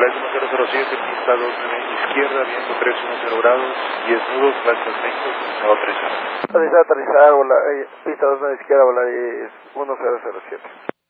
Flight 1007, pista 29 izquierda, viento 310 grados, 10 nudos, Flight México, comenzado a aterrizar. Aterrizar, volar, pista 29 izquierda, volar 1007.